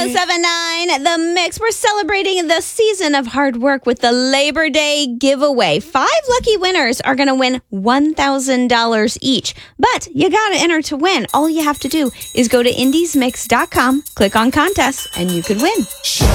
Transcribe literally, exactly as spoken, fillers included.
seven nine, The Mix. We're celebrating the season of hard work with the Labor Day giveaway. Five lucky winners are going to win one thousand dollars each. But you got to enter to win. All you have to do is go to indies mix dot com, click on contests, and you could win.